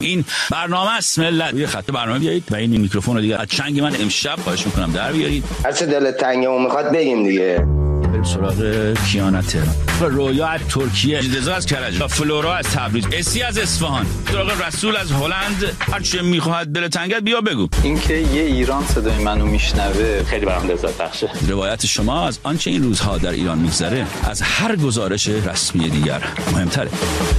این برنامه است ملت. یه خط برنامه بیایید و این میکروفون رو دیگه از چنگ من امشب خواهش میکنم در بیارید. هر چه دلت تنگه و میخواد بگیم دیگه. بریم سراغ کیانا تهران، رویا از ترکیه، رضا از کرج، فلورا از تبریز، اسی از اصفهان، سراغ رسول از هلند. هر چه میخواد دل تنگت بیا بگو. اینکه یه ایران صدای منو میشنوه خیلی برام لذت بخشه. روایت شما از آنچه این روزها در ایران میگذره از هر گزارش رسمی دیگر مهمتره.